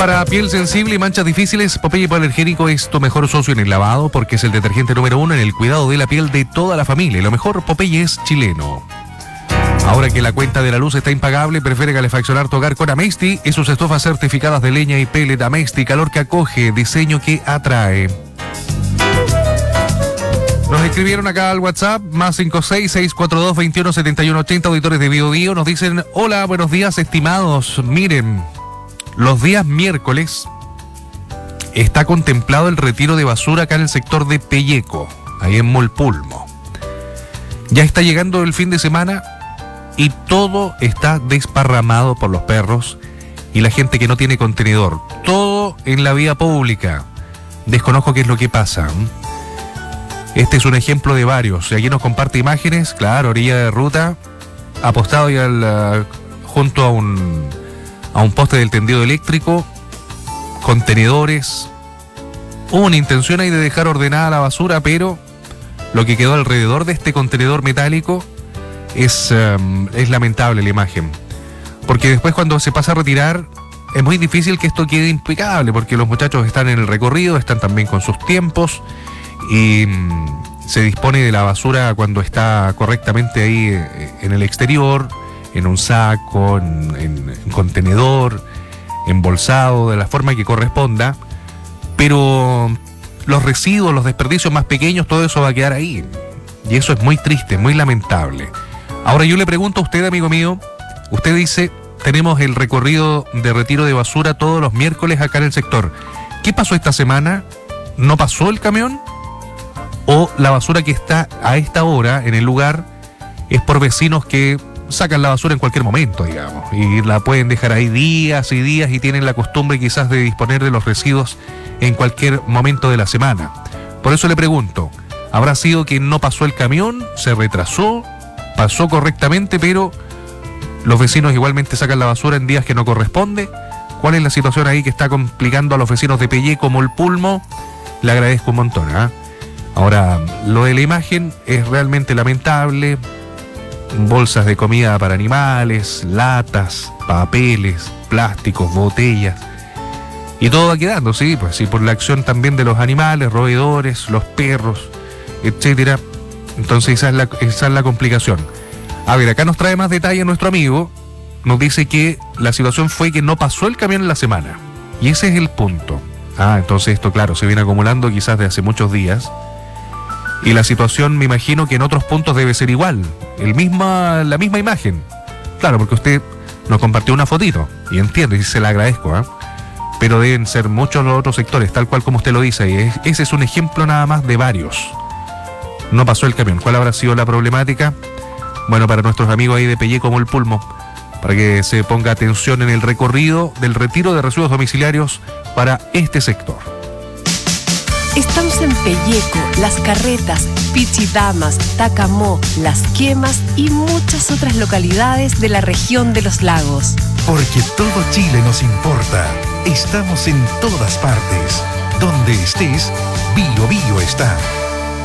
Para piel sensible y manchas difíciles, Popeye Hipoalergénico es tu mejor socio en el lavado porque es el detergente número 1 en el cuidado de la piel de toda la familia. Y lo mejor, Popeye es chileno. Ahora que la cuenta de la luz está impagable, prefiere calefaccionar tu hogar con Amesti y sus estufas certificadas de leña y pellet. Amesti, calor que acoge, diseño que atrae. Nos escribieron acá al WhatsApp, más 56642217180, auditores de Biobío. Nos dicen, hola, buenos días, estimados. Miren, los días miércoles está contemplado el retiro de basura acá en el sector de Pelleco, ahí en Molpulmo. Ya está llegando el fin de semana y todo está desparramado por los perros y la gente que no tiene contenedor. Todo en la vía pública. Desconozco qué es lo que pasa. Este es un ejemplo de varios. Y aquí nos comparte imágenes, claro, orilla de ruta, apostado y junto a un poste del tendido eléctrico, contenedores. Hubo una intención ahí de dejar ordenada la basura, pero lo que quedó alrededor de este contenedor metálico es lamentable la imagen. Porque después cuando se pasa a retirar, es muy difícil que esto quede impecable, porque los muchachos están en el recorrido, están también con sus tiempos, y se dispone de la basura cuando está correctamente ahí en el exterior, en un saco, en contenedor, embolsado, de la forma que corresponda, pero los residuos, los desperdicios más pequeños, todo eso va a quedar ahí, y eso es muy triste, muy lamentable. Ahora yo le pregunto a usted, amigo mío, usted dice, tenemos el recorrido de retiro de basura todos los miércoles acá en el sector. ¿Qué pasó esta semana? ¿No pasó el camión? ¿O la basura que está a esta hora en el lugar es por vecinos que sacan la basura en cualquier momento, digamos, y la pueden dejar ahí días y días y tienen la costumbre quizás de disponer de los residuos en cualquier momento de la semana? Por eso le pregunto, ¿habrá sido que no pasó el camión, se retrasó, pasó correctamente, pero los vecinos igualmente sacan la basura en días que no corresponde? ¿Cuál es la situación ahí que está complicando a los vecinos de Pelleco, Molpulmo? Le agradezco un montón, ¿eh? Ahora, lo de la imagen es realmente lamentable. Bolsas de comida para animales, latas, papeles, plásticos, botellas. Y todo va quedando, sí, pues sí, por la acción también de los animales, roedores, los perros, etcétera. Entonces esa es la complicación. A ver, acá nos trae más detalle nuestro amigo. Nos dice que la situación fue que no pasó el camión en la semana. Y ese es el punto. Entonces esto, claro, se viene acumulando quizás de hace muchos días. Y la situación, me imagino que en otros puntos debe ser igual. La misma imagen. Claro, porque usted nos compartió una fotito. Y entiendo, y se la agradezco, ¿eh? Pero deben ser muchos los otros sectores, tal cual como usted lo dice. Y ese es un ejemplo nada más de varios. No pasó el camión. ¿Cuál habrá sido la problemática? Bueno, para nuestros amigos ahí de Pelleco, Molpulmo, para que se ponga atención en el recorrido del retiro de residuos domiciliarios para este sector. Estamos en Pelleco, Las Carretas, Pichidamas, Tacamó, Las Quemas y muchas otras localidades de la región de los lagos. Porque todo Chile nos importa. Estamos en todas partes. Donde estés, Biobío está.